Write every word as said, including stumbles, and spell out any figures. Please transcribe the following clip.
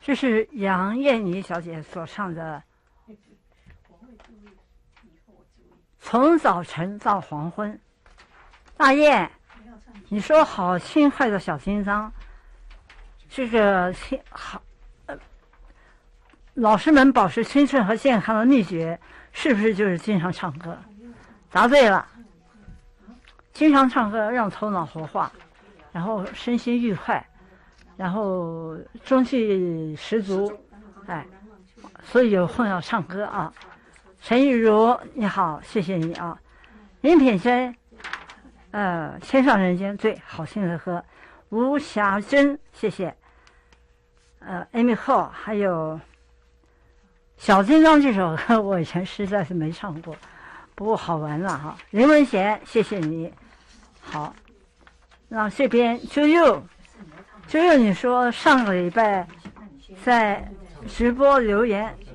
这是杨艳妮小姐所唱的《从早晨到黄昏》。大雁，你说好轻快的小心脏，这个青好，呃，老师们保持青春和健康的秘诀，是不是就是经常唱歌？答对了，经常唱歌让头脑活化，然后身心愉快，然后中气十足，哎，所以有空要唱歌啊。陈玉茹，你好，谢谢你啊。林品珍，呃，天上人间最好听的歌。吴霞珍，谢谢。呃 ，Amy Ho， 还有小金刚这首歌，我以前实在是没唱过，不过好玩了哈。林文贤，谢谢你。好，那这边啾啾，啾啾，你说上个礼拜在直播留言